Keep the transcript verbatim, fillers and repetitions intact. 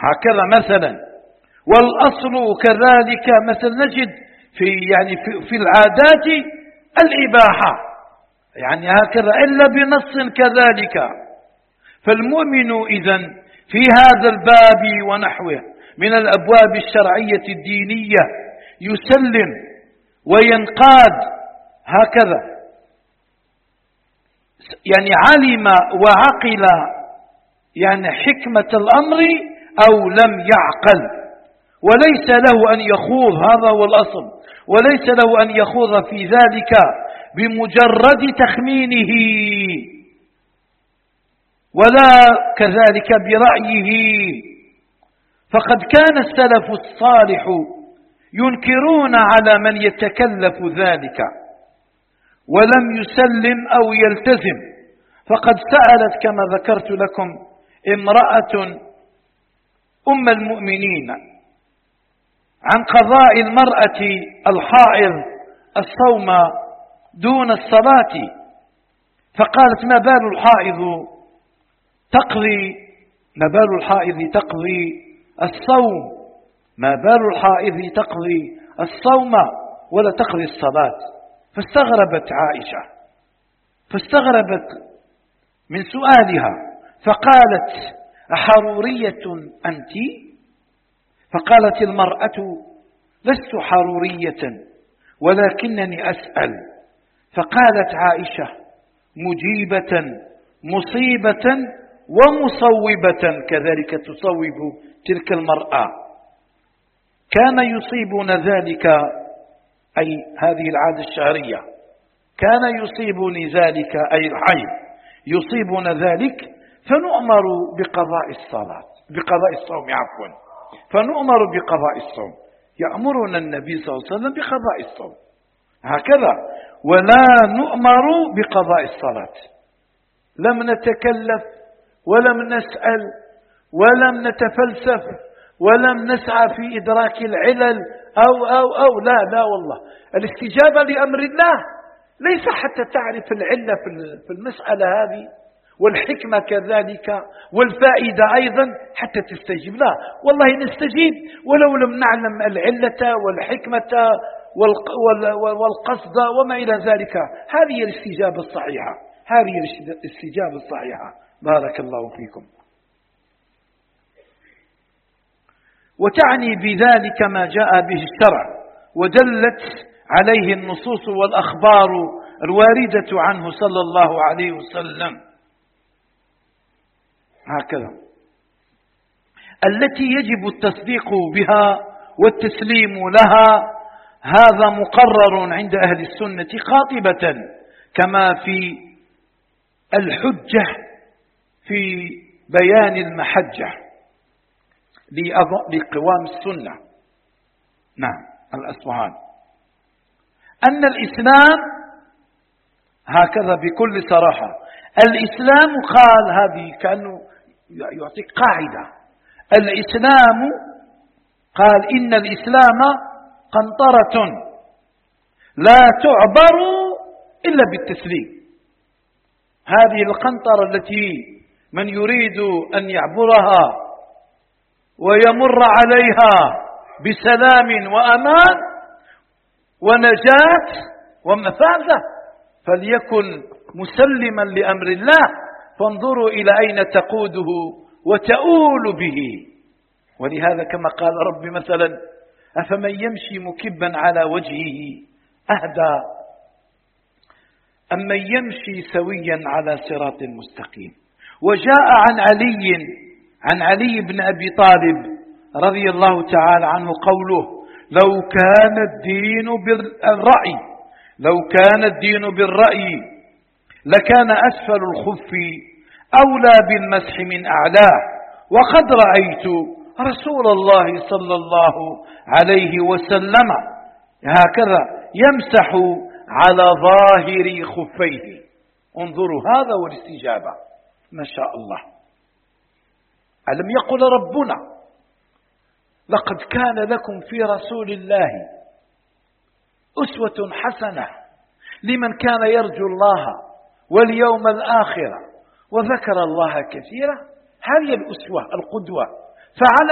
هكذا مثلا. والأصل كذلك مثلا نجد في يعني في, في العادات الإباحة، يعني هكذا إلا بنص كذلك. فالمؤمن إذن في هذا الباب ونحوه من الأبواب الشرعية الدينية يسلم وينقاد هكذا، يعني علم وعقل يعني حكمة الأمر أو لم يعقل، وليس له أن يخوض، هذا هو الأصل، وليس له أن يخوض في ذلك بمجرد تخمينه ولا كذلك برأيه. فقد كان السلف الصالح ينكرون على من يتكلف ذلك ولم يسلم أو يلتزم. فقد سألت كما ذكرت لكم امرأة أم المؤمنين عن قضاء المرأة الحائض الصوم دون الصلاة، فقالت: ما بال الحائض تقضي ما بال الحائض تقضي الصوم ما بال الحائض تقضي الصوم ولا تقضي الصلاة. فاستغربت عائشة فاستغربت من سؤالها، فقالت: أحرورية أنت؟ فقالت المرأة: لست حرورية ولكنني أسأل. فقالت عائشة مجيبة مصيبة ومصوبة، كذلك تصوب تلك المرأة: كان يصيبنا ذلك، أي هذه العادة الشهرية، كان يصيبني ذلك أي الحيض يصيبنا ذلك، فنؤمر بقضاء الصلاة بقضاء الصوم عفوا فنؤمر بقضاء الصوم. يأمرنا النبي صلى الله عليه وسلم بقضاء الصوم هكذا، ولا نؤمر بقضاء الصلاة. لم نتكلف ولم نسأل ولم نتفلسف ولم نسعى في إدراك العلل أو أو أو لا لا والله. الاستجابة لأمر الله ليس حتى تعرف العلة في المسألة هذه والحكمة كذلك والفائدة أيضا حتى تستجيب، لا والله نستجيب ولو لم نعلم العلة والحكمة والقصد وما إلى ذلك. هذه الاستجابة الصحيحة هذه الاستجابة الصحيحة. بارك الله فيكم. وتعني بذلك ما جاء به الشرع ودلت عليه النصوص والأخبار الواردة عنه صلى الله عليه وسلم هكذا، التي يجب التصديق بها والتسليم لها. هذا مقرر عند أهل السنة قاطبة، كما في الحجة في بيان المحجة لقوام السنة، نعم الأصفهاني، أن الإسلام هكذا بكل صراحة. الإسلام قال، هذه كأنه يعطيك قاعدة، الإسلام قال إن الإسلام قنطرة لا تعبر إلا بالتسليم. هذه القنطرة التي من يريد أن يعبرها ويمر عليها بسلام وأمان ونجاة ومفازة فليكن مسلما لأمر الله، فانظروا إلى أين تقوده وتؤول به. ولهذا كما قال رب مثلا: أفمن يمشي مكبا على وجهه أهدى أمن يمشي سويا على صراط مستقيم. وجاء عن علي عن علي بن أبي طالب رضي الله تعالى عنه قوله: لو كان الدين بالرأي لو كان الدين بالرأي لكان أسفل الخف أولى بالمسح من أعلاه، وقد رأيت رسول الله صلى الله عليه وسلم هكذا يمسح على ظاهر خفيه. انظروا، هذا هو الاستجابة ما شاء الله. ألم يقل ربنا: لقد كان لكم في رسول الله أسوة حسنة لمن كان يرجو الله واليوم الآخر وذكر الله كثيرا. هذه الأسوة القدوة. فعلى